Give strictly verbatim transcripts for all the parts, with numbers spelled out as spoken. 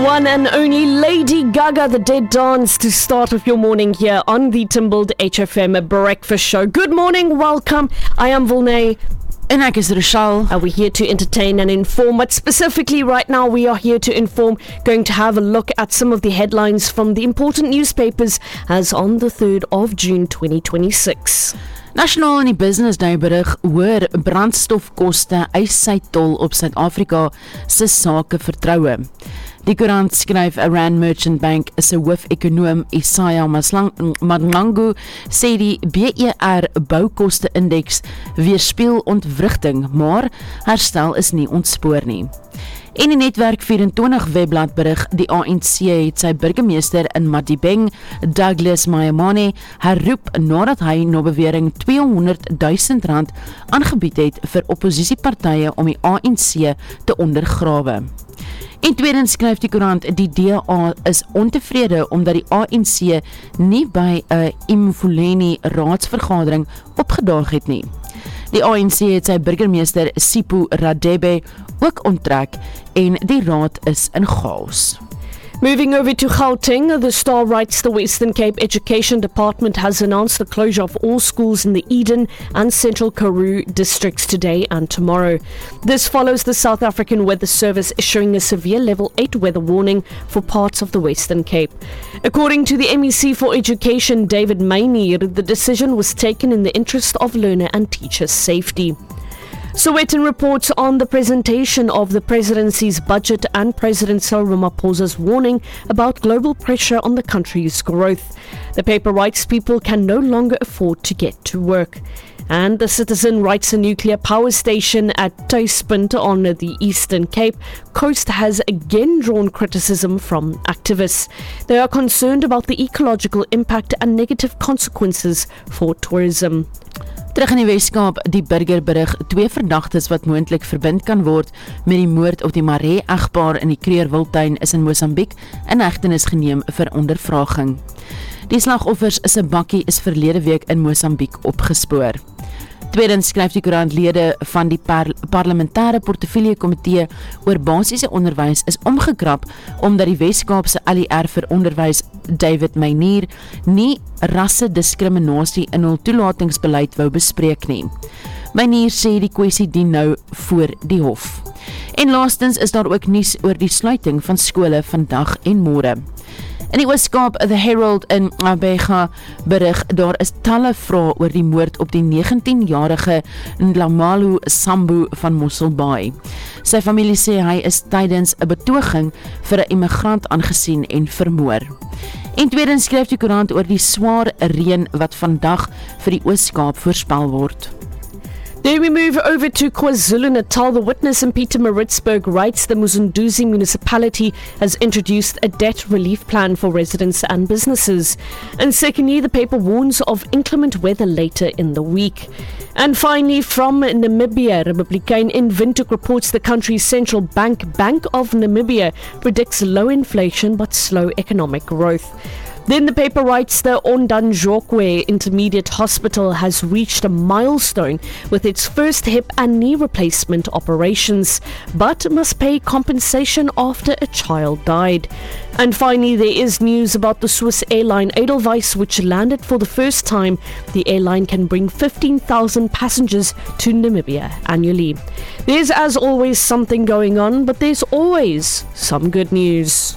one and only Lady Gaga, the Dead Dance, to start off your morning here on the Timbled H F M Breakfast Show. Good morning, welcome. I am Volney. En ek is Rochelle. Are we here to entertain and inform? But specifically right now we are here to inform, going to have a look at some of the headlines from the important newspapers as on the third of June twenty twenty-six. Nasionaal in die Business Day berig oor brandstofkoste eis sy tol op Suid-Afrika se sake vertroue. Die koerant skryf 'n Rand Merchant Bank se hoof-ekonoom Isaiah Manglangu sê die B E R boukoste indeks weerspieël ontwrigting, maar herstel is nie ontspoor nie. En die Netwerk vyf-en-twintig webblad berig die A N C het sy burgemeester in Madibeng, Douglas Mayamane, herroep nadat hy na bewering tweehonderd duisend rand aangebied het vir opposisiepartye om die A N C te ondergrawe. En tweedens skryf die koerant die D A is ontevrede omdat die A N C nie by 'n Imfuleni raadsvergadering opgedaag het nie. Die A N C het sy burgemeester Sipho Radebe ook onttrek en die raad is in chaos. Moving over to Gauteng, the Star writes the Western Cape Education Department has announced the closure of all schools in the Eden and Central Karoo districts today and tomorrow. This follows the South African Weather Service issuing a severe level eight weather warning for parts of the Western Cape. According to the M E C for Education, David Mayneer, the decision was taken in the interest of learner and teacher safety. Sowetan reports on the presentation of the presidency's budget and President Cyril Ramaphosa's warning about global pressure on the country's growth. The paper writes people can no longer afford to get to work. And the Citizen writes a nuclear power station at Tuispunt on the Eastern Cape coast has again drawn criticism from activists. They are concerned about the ecological impact and negative consequences for tourism. Terug in die Weskaap, die burger berig twee verdagtes wat moontlik verbind kan word met die moord op die Maree egpaar in die Kreurwiltuin is in Mosambiek in hegtenis geneem vir ondervraging. Die slagoffers se bakkie is verlede week in Mosambiek opgespoor. Tweedens skryf die koerant lede van die par- parlementêre portefeulje komitee oor basiese onderwys is omgekrap omdat die Weskaapse L E R vir onderwys David Mayneer nie rasse-diskriminasie in hul toelatingsbeleid wou bespreek nie. Mayneer sê die kwessie dien nou voor die hof. En laastens is daar ook nuus oor die sluiting van skole vandag en môre. In die Weskaap, The Herald in Abega berig, daar is talle vrae oor die moord op die negentienjarige Ndlamalu Sambu van Mosselbaai. Sy familie sê hy is tydens 'n betoging vir 'n immigrant aangesien en vermoor. En tweedens skryf die koerant oor die swaar reën wat vandag vir die Oos-Kaap voorspel word. Then we move over to KwaZulu-Natal. The Witness in Pietermaritzburg writes the Muzunduzi municipality has introduced a debt relief plan for residents and businesses. And secondly, the paper warns of inclement weather later in the week. And finally, from Namibia, Republican in Windhoek reports the country's central bank, Bank of Namibia, predicts low inflation but slow economic growth. Then the paper writes the Ondanjokwe Intermediate Hospital has reached a milestone with its first hip and knee replacement operations, but must pay compensation after a child died. And finally, there is news about the Swiss airline Edelweiss, which landed for the first time. The airline can bring fifteen thousand passengers to Namibia annually. There's, as always, something going on, but there's always some good news.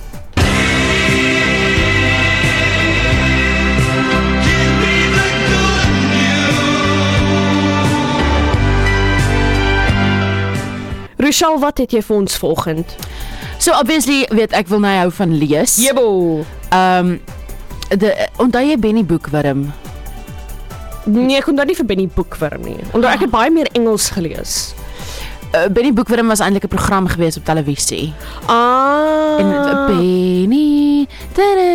Rochelle, wat het jy vir ons volgend? So obviously, weet ek wil nou hou van lees. Jebo! Um, de, onthou jy Benny Boekwurm? Nee, ek onthou nie vir Benny Boekwurm nie. Onthou ek het baie meer Engels gelees. Uh, Benny Boekwurm was eintlik 'n program gewees op televisie. Ah. En Benny,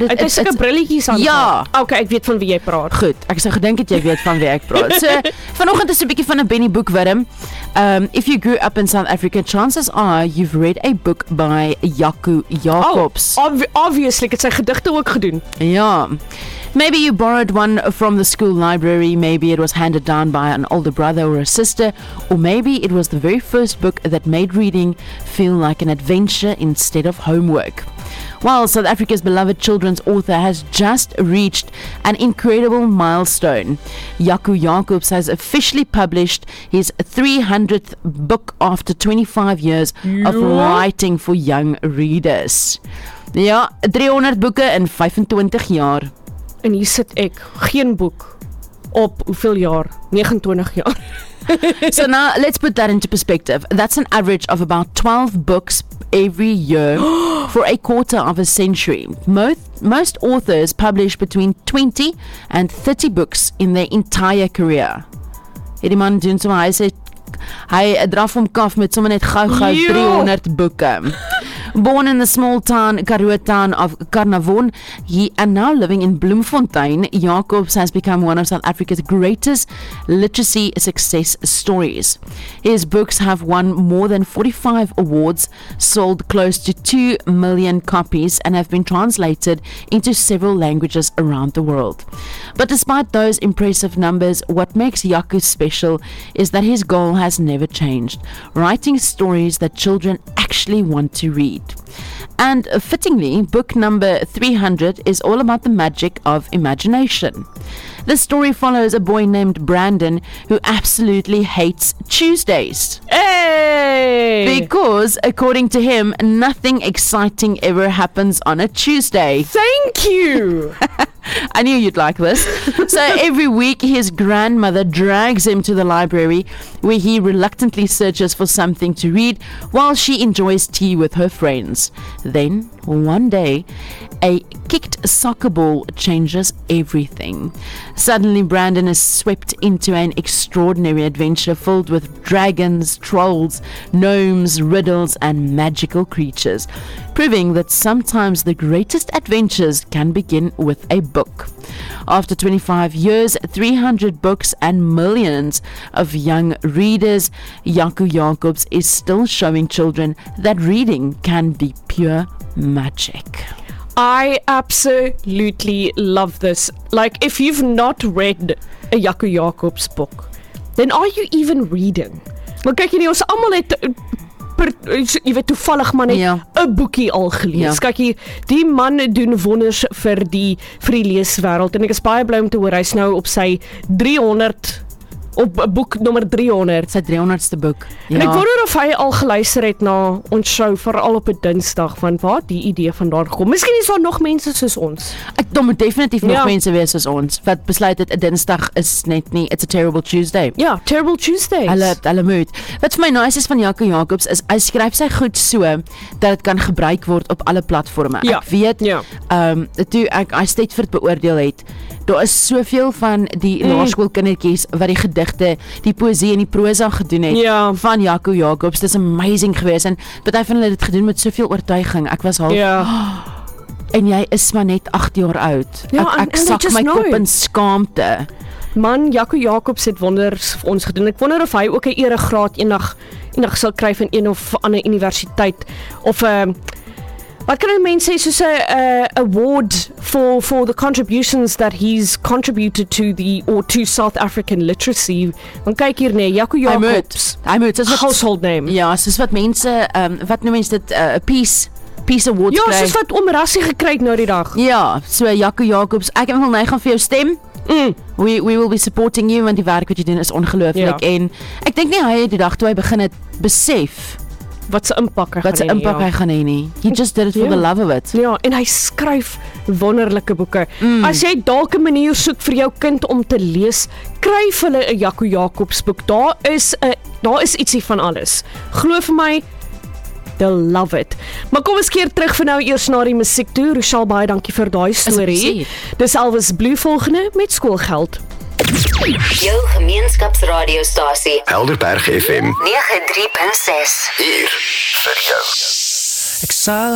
dit Het is sulke brilletjies aan. Ja. Okay, ek weet van wie jy praat. Goed, ek sou gedink het jy weet van wie ek praat. So, vanoggend is 'n bietjie van 'n Benny boekwurm. Um, if you grew up in South Africa, chances are you've read a book by Jaco Jacobs. Oh, ob- obviously, ek het sy gedigte ook gedoen. Yeah. Maybe you borrowed one from the school library, maybe it was handed down by an older brother or a sister, or maybe it was the very first book that made reading feel like an adventure instead of homework. Well, South Africa's beloved children's author has just reached an incredible milestone. Jaco Jacobs has officially published his three hundredth book after twenty-five years yeah. of writing for young readers. Ja, three hundred boeke in vyfentwintig jaar. En hier sit ek, geen boek op hoeveel jaar? negenentwintig jaar. So now let's put that into perspective. That's an average of about twelve books every year for a quarter of a century. Most most authors publish between twenty and thirty books in their entire career. Hierdie man doen so hy sê hy draf hom kaf met sommer net gou-gou three hundred boeke. Born in the small town, Karoo town of Carnarvon, he and now living in Bloemfontein, Jacobs has become one of South Africa's greatest literacy success stories. His books have won more than forty-five awards, sold close to two million copies, and have been translated into several languages around the world. But despite those impressive numbers, what makes Jaco special is that his goal has never changed: writing stories that children actually want to read. And uh, fittingly, book number three hundred is all about the magic of imagination. The story follows a boy named Brandon who absolutely hates Tuesdays. Hey! Because, according to him, nothing exciting ever happens on a Tuesday. Thank you! I knew you'd like this. So every week his grandmother drags him to the library where he reluctantly searches for something to read while she enjoys tea with her friends. Then, one day, a kicked soccer ball changes everything. Suddenly Brandon is swept into an extraordinary adventure filled with dragons, trolls, gnomes, riddles and magical creatures, proving that sometimes the greatest adventures can begin with a book. After twenty-five years, three hundred books and millions of young readers, Jaco Jacobs is still showing children that reading can be pure magic. I absolutely love this. Like, if you've not read a Jaco Jacobs book, then are you even reading? Maar kyk jy, ons almal het per, jy weet toevallig maar net 'n ja. boekie al gelees. Ja. Kyk hier, die man doen wonders vir die vir die leeswêreld en ek is baie bly om te hoor hy's nou op sy three hundred op boek nommer three hundred, sy three hundredste boek. Ja. En ek wonder of hy al geluister het na ons show veral op 'n Dinsdag van waar die idee vandaan gekom. Miskien is daar nog mense soos ons. Ek dink moet definitief nog ja. mense wees soos ons wat besluit het 'n Dinsdag is net nie, it's a terrible Tuesday. Ja, terrible Tuesdays. Hulle hulle moet. Wat vir my nice is van Jaco Jacobs is hy skryf sy goed so dat dit kan gebruik word op alle platforms. Ja. Ek weet, ja. ehm um, toe ek I Stetford beoordeel het, daar is soveel van die mm. laerskoolkindertjies wat die gedigte, die poesie en die prosa gedoen het ja. van Jaco Jacobs. Dit is amazing geweest en party van hulle het dit gedoen met soveel oortuiging. Ek was half ja. oh, en jy is maar net eight jaar oud. Ja, ek ek sak my kop in skaamte. Man, Jaco Jacobs het wonders vir ons gedoen. Ek wonder of hy ook 'n eregraad eendag eendag sal kry van een of ander universiteit of 'n uh, wat kan mense sê soos 'n uh, award for for the contributions that he's contributed to the or to South African literacy. Want kyk hier nee, Jaco Jacobs. Hy moet, dis household name. Ja, soos wat mense ehm um, wat noem mense dit 'n uh, peace Peace Award ja, kry. Ja, soos wat Oom Rassie gekry het nou die dag. Ja, so Jaco Jacobs, ek wil net gaan vir jou stem. Mm. We we will be supporting you want die werk wat jy doen is ongelooflik ja. En ek dink nie hy het die dag toe hy begin het besef wat se impak hy gaan hê. Wat se impak hy gaan hê nie. He just did it for ja. the love of it. Ja, en hy skryf wonderlike boeke. Mm. As jy dalk 'n manier soek vir jou kind om te lees, kry vir hulle 'n Jaco Jacobs boek. Daar is 'n daar is ietsie van alles. Glo vir my, they'll love it. Maar kom ons keer terug vir nou eers na die musiek toe. Rochelle, baie dankie vir daai storie. Dis Elvis Blue volgende met skoolgeld. Jou gemeenskapsradiostasie Helderberg F M ninety-three point six. Hier vir jou. Ek sal